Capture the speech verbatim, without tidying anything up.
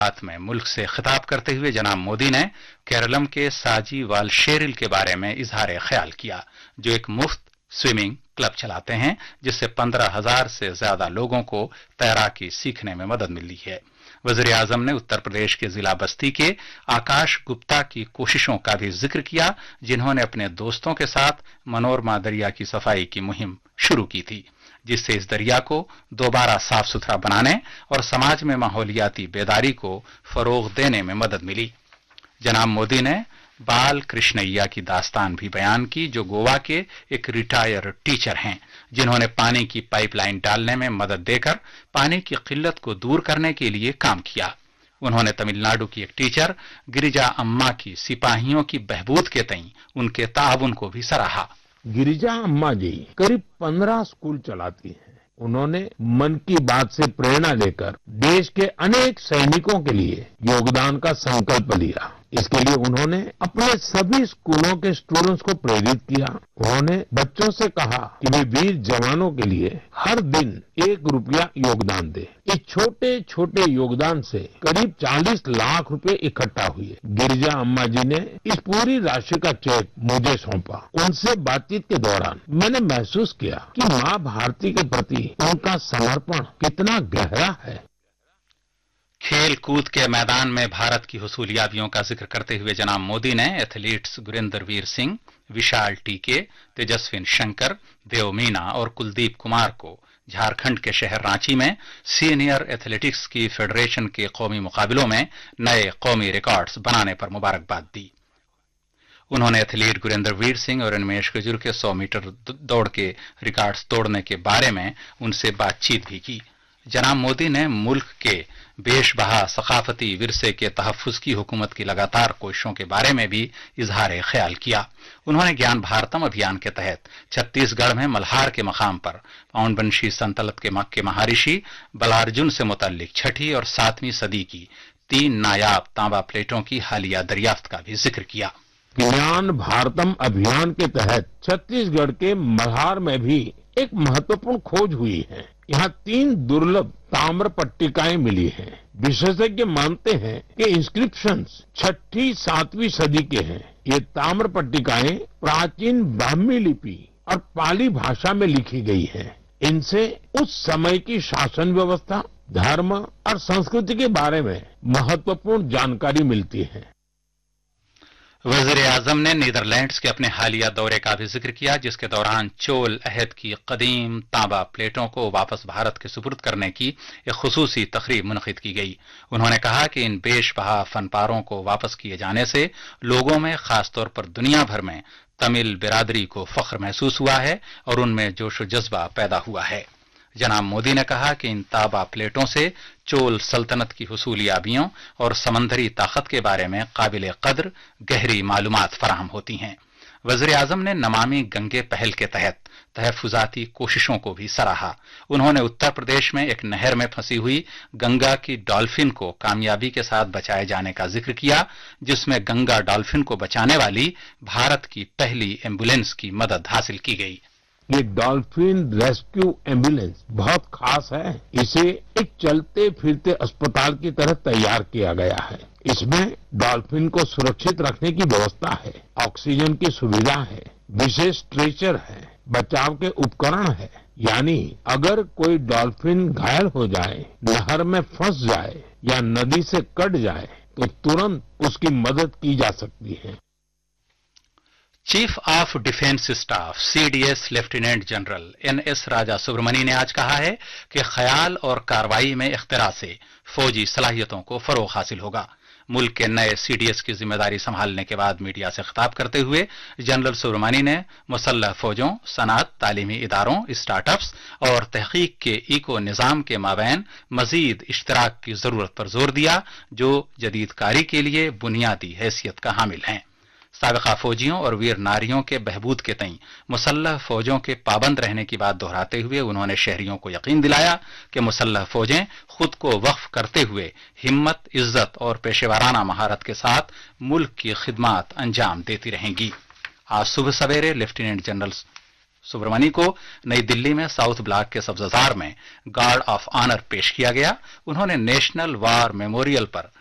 बात में मुल्क से खिताब करते हुए जनाब मोदी ने केरलम के साजी वालशेरिल के बारे में इजहार ख्याल किया, जो एक मुफ्त स्विमिंग क्लब चलाते हैं जिससे पंद्रह हजार से ज्यादा लोगों को तैराकी सीखने में मदद मिली है। वजीर आजम ने उत्तर प्रदेश के जिला बस्ती के आकाश गुप्ता की कोशिशों का भी जिक्र किया, जिन्होंने अपने दोस्तों के साथ मनोरमा दरिया की सफाई की मुहिम शुरू की थी, जिससे इस दरिया को दोबारा साफ सुथरा बनाने और समाज में माहौलियाती बेदारी को फरोग देने में मदद मिली। जनाब मोदी ने बाल कृष्णैया की दास्तान भी बयान की, जो गोवा के एक रिटायर टीचर हैं, जिन्होंने पानी की पाइपलाइन डालने में मदद देकर पानी की किल्लत को दूर करने के लिए काम किया। उन्होंने तमिलनाडु की एक टीचर गिरिजा अम्मा की सिपाहियों की बहबूद के तई उनके ताउन को भी सराहा। गिरिजा अम्मा जी करीब पंद्रह स्कूल चलाती हैं। उन्होंने मन की बात से प्रेरणा लेकर देश के अनेक सैनिकों के लिए योगदान का संकल्प लिया। इसके लिए उन्होंने अपने सभी स्कूलों के स्टूडेंट्स को प्रेरित किया। उन्होंने बच्चों से कहा कि वे वीर जवानों के लिए हर दिन एक रुपया योगदान दें। इस छोटे छोटे योगदान से करीब चालीस लाख रुपए इकट्ठा हुए। गिरिजा अम्मा जी ने इस पूरी राशि का चेक मुझे सौंपा। उनसे बातचीत के दौरान मैंने महसूस किया कि माँ भारती के प्रति उनका समर्पण कितना गहरा है। खेल कूद के मैदान में भारत की हुसूलियाबियों का जिक्र करते हुए जनाब मोदी ने एथलीट्स गुरिंदर वीर सिंह, विशाल टीके, तेजस्विन शंकर, देव मीना और कुलदीप कुमार को झारखंड के शहर रांची में सीनियर एथलेटिक्स की फेडरेशन के कौमी मुकाबलों में नए कौमी रिकॉर्ड्स बनाने पर मुबारकबाद दी। उन्होंने एथलीट गुरिंदर वीर सिंह और उन्मेष गजुर के सौ मीटर दौड़ के रिकॉर्ड्स तोड़ने के बारे में उनसे बातचीत भी की। जनाब मोदी ने मुल्क के बेशबहा सकाफती विरसे के तहफ्फुज की हुकूमत की लगातार कोशिशों के बारे में भी इजहार ख्याल किया। उन्होंने ज्ञान भारतम अभियान के तहत छत्तीसगढ़ में मल्हार के मकाम पर पाउंडवंशी संतलत के मक्के महर्षि बलार्जुन से मुतल्लिक छठी और सातवीं सदी की तीन नायाब तांबा प्लेटों की हालिया दरियाफ्त का भी जिक्र किया। ज्ञान भारतम अभियान के तहत छत्तीसगढ़ के मल्हार में भी एक महत्वपूर्ण खोज हुई है। यहाँ तीन दुर्लभ ताम्र पट्टिकाएं मिली हैं। विशेषज्ञ मानते हैं कि इंस्क्रिप्शंस छठी सातवीं सदी के हैं। ये ताम्र पट्टिकाएं प्राचीन ब्राह्मी लिपि और पाली भाषा में लिखी गई हैं। इनसे उस समय की शासन व्यवस्था, धर्म और संस्कृति के बारे में महत्वपूर्ण जानकारी मिलती है। वजीर आजम ने नीदरलैंड्स के अपने हालिया दौरे का भी जिक्र किया, जिसके दौरान चोल अहद की कदीम तांबा प्लेटों को वापस भारत के सुपुर्द करने की एक खुसूसी तकरीब मुनक़िद की गई। उन्होंने कहा कि इन बेशबहा फनपारों को वापस किए जाने से लोगों में, खासतौर पर दुनिया भर में तमिल बिरादरी को फख्र महसूस हुआ है और उनमें जोश व जज्बा पैदा हुआ है। जनाब मोदी ने कहा कि इन तांबा प्लेटों से चोल सल्तनत की हुसूलियाबियों और समंदरी ताकत के बारे में काबिल कद्र गहरी मालूमात फराहम होती हैं। वजीर आजम ने नमामि गंगे पहल के तहत तहफुजाती कोशिशों को भी सराहा। उन्होंने उत्तर प्रदेश में एक नहर में फंसी हुई गंगा की डॉल्फिन को कामयाबी के साथ बचाए जाने का जिक्र किया, जिसमें गंगा डॉल्फिन को बचाने वाली भारत की पहली एम्बुलेंस की मदद हासिल की गई। ये डॉल्फिन रेस्क्यू एम्बुलेंस बहुत खास है। इसे एक चलते फिरते अस्पताल की तरह तैयार किया गया है। इसमें डॉल्फिन को सुरक्षित रखने की व्यवस्था है, ऑक्सीजन की सुविधा है, विशेष स्ट्रेचर है, बचाव के उपकरण है। यानी अगर कोई डॉल्फिन घायल हो जाए, नहर में फंस जाए या नदी से कट जाए तो तुरंत उसकी मदद की जा सकती है। Chief of defence staff CDS lieutenant general N S राजा सुब्रमणी ने आज कहा है कि ख्याल और कार्रवाई में इख्तिरा से फौजी सलाहियतों को फरोग हासिल होगा। मुल्क के नए सीडीएस की जिम्मेदारी संभालने के बाद मीडिया से खिताब करते हुए जनरल सुब्रमणी ने मुसल्लह फौजों, सनअत, तालीमी इदारों, स्टार्टअप्स और तहकीक के इको निज़ाम के माबैन मजीद इश्तराक की जरूरत पर जोर दिया, जो जदीदकारी के लिए बुनियादी हैसियत का हामिल हैं। साबिका फौजियों और वीर नारियों के बहबूद के तई मुसल्लह फौजों के पाबंद रहने की बात दोहराते हुए उन्होंने शहरियों को यकीन दिलाया कि मुसल्लह फौजें खुद को वक्फ करते हुए हिम्मत, इज्जत और पेशेवराना महारत के साथ मुल्क की खिदमत अंजाम देती रहेंगी। आज सुबह सवेरे लेफ्टिनेंट जनरल सुब्रमणी को नई दिल्ली में साउथ ब्लॉक के सब्जाजार में गार्ड ऑफ ऑनर पेश किया गया। उन्होंने नेशनल वार मेमोरियल पर